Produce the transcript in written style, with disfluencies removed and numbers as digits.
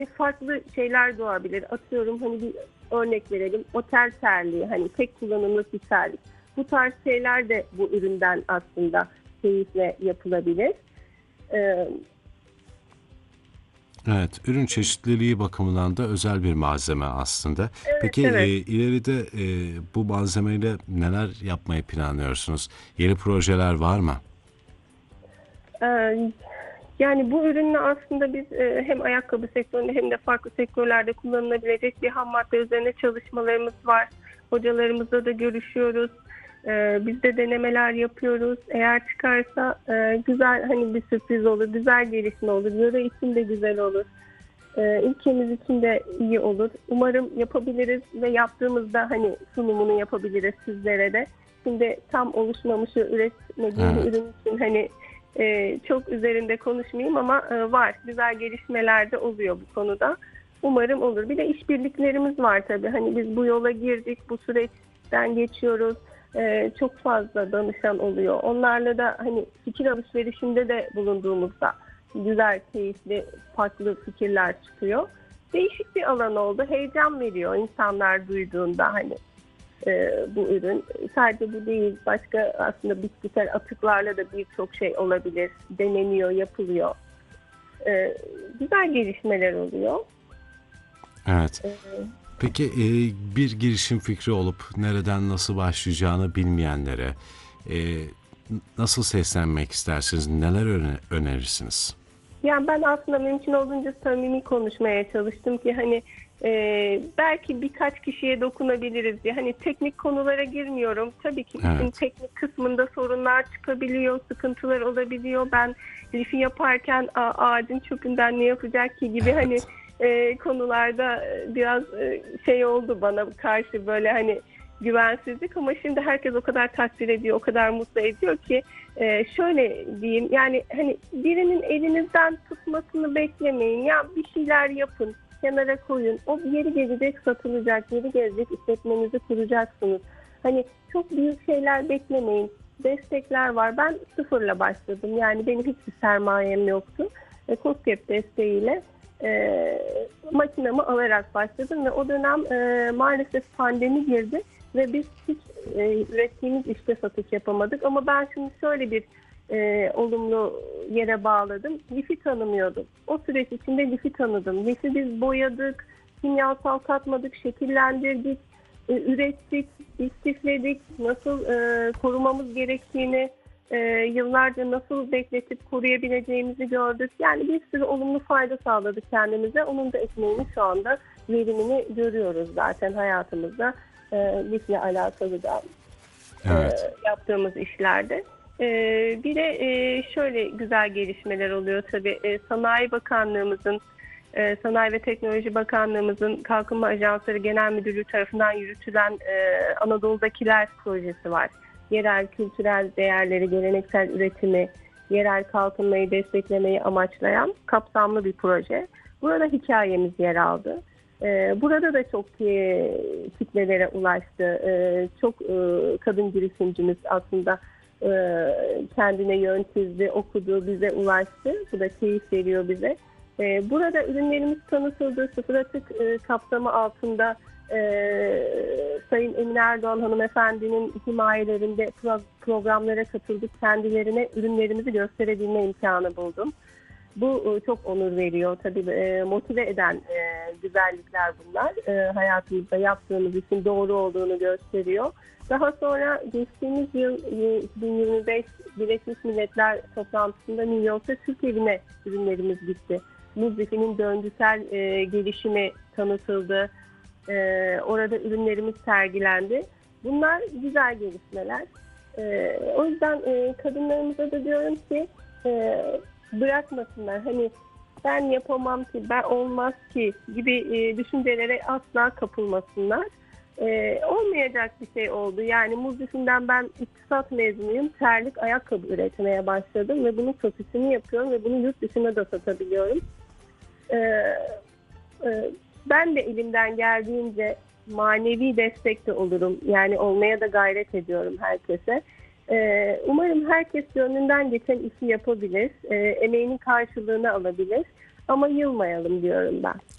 farklı şeyler doğabilir. Atıyorum hani bir örnek verelim. Otel terliği, hani tek kullanımlık bir terlik. Bu tarz şeyler de bu üründen aslında keyifle yapılabilir. Ee, Evet, ürün çeşitliliği bakımından da özel bir malzeme aslında. evet, Peki evet. ileride bu malzemeyle neler yapmayı planlıyorsunuz? Yeni projeler var mı? Ee, Yani bu ürünle aslında biz hem ayakkabı sektöründe hem de farklı sektörlerde kullanılabilecek bir ham madde üzerine çalışmalarımız var. Hocalarımızla da görüşüyoruz. Biz de denemeler yapıyoruz. Eğer çıkarsa güzel, hani bir sürpriz olur, güzel gelişme olur. Yöre için de güzel olur. Ülkemiz için de iyi olur. Umarım yapabiliriz ve yaptığımızda hani sunumunu yapabiliriz sizlere de. Şimdi tam oluşmamışı üretmediğim bir Evet. ürün için hani çok üzerinde konuşmayayım ama var. Güzel gelişmeler de oluyor bu konuda. Umarım olur. Bir de işbirliklerimiz var tabii. Hani biz bu yola girdik, bu süreçten geçiyoruz. Çok fazla danışan oluyor. Onlarla da hani fikir alışverişinde de bulunduğumuzda güzel, keyifli, farklı fikirler çıkıyor. Değişik bir alan oldu. Heyecan veriyor insanlar duyduğunda hani bu ürün. Sadece bu değil, başka aslında bitkisel atıklarla da birçok şey olabilir. Deneniyor, yapılıyor. Güzel gelişmeler oluyor. Evet. E, Peki bir girişim fikri olup nereden nasıl başlayacağını bilmeyenlere e, nasıl seslenmek istersiniz? Neler önerirsiniz? Yani ben aslında mümkün olduğunca samimi konuşmaya çalıştım ki hani belki birkaç kişiye dokunabiliriz diye. Hani teknik konulara girmiyorum. Tabii ki işin Evet. teknik kısmında sorunlar çıkabiliyor, sıkıntılar olabiliyor. Ben lifi yaparken ağacın çöpünden ne yapacak ki gibi hani Evet. konularda biraz şey oldu bana karşı, böyle hani güvensizlik, ama şimdi herkes o kadar takdir ediyor, o kadar mutlu ediyor ki şöyle diyeyim, yani hani birinin elinizden tutmasını beklemeyin. Ya bir şeyler yapın, kenara koyun. O bir yeri gelecek, satılacak, yeri gelecek, işletmenizi kuracaksınız. Hani çok büyük şeyler beklemeyin. Destekler var. Ben sıfırla başladım. Yani benim hiçbir sermayem yoktu. KOSGEB desteğiyle makinamı alarak başladım ve o dönem maalesef pandemi girdi ve biz hiç ürettiğimiz işte satış yapamadık. Ama ben şimdi şöyle bir olumlu yere bağladım. Lifi tanımıyordum. O süreç içinde lifi tanıdım. Lifi biz boyadık, kimyasal katmadık, şekillendirdik, ürettik, istifledik, nasıl korumamız gerektiğini, yıllarca nasıl bekletip koruyabileceğimizi gördük. Yani bir sürü olumlu fayda sağladık kendimize. Onun da ekmeğini şu anda, verimini görüyoruz zaten hayatımızda. Lifle alakalı da Evet. yaptığımız işlerde. Bir de şöyle güzel gelişmeler oluyor tabii. Sanayi Bakanlığımızın, Sanayi ve Teknoloji Bakanlığımızın Kalkınma Ajansları Genel Müdürlüğü tarafından yürütülen Anadolu'dakiler projesi var. Yerel kültürel değerleri, geleneksel üretimi, yerel kalkınmayı desteklemeyi amaçlayan kapsamlı bir proje. Burada hikayemiz yer aldı. Burada da çok kitlelere ulaştı. Çok kadın girişimcimiz aslında kendine yön çizdi, okudu, bize ulaştı. Bu da keyif veriyor bize. Burada ürünlerimiz tanıtıldı. Sıfır atık kapsamı altında Sayın Emine Erdoğan hanımefendinin himayelerinde programlara katıldık. Kendilerine ürünlerimizi gösterebilme imkanı buldum. Bu çok onur veriyor. Tabii motive eden güzellikler bunlar. Hayatımızda yaptığımız için doğru olduğunu gösteriyor. Daha sonra geçtiğimiz yıl 2025 Birleşmiş Milletler toplantısında New York'ta Türk evine ürünlerimiz gitti. Muzifinin döngüsel gelişimi tanıtıldı. Orada ürünlerimiz sergilendi. Bunlar güzel gelişmeler. O yüzden kadınlarımıza da diyorum ki bırakmasınlar. Hani ben yapamam ki, ben olmaz ki gibi düşüncelere asla kapılmasınlar. Olmayacak bir şey oldu. Yani Muzif'inden ben iktisat mezunuyum. Terlik, ayakkabı üretmeye başladım ve bunun satışını yapıyorum ve bunu yurt dışına da satabiliyorum. Ee, Ben de elimden geldiğince manevi destek de olurum. Yani olmaya da gayret ediyorum herkese. Umarım herkes gönlünden geçen işi yapabilir. Emeğinin karşılığını alabilir. Ama yılmayalım diyorum ben.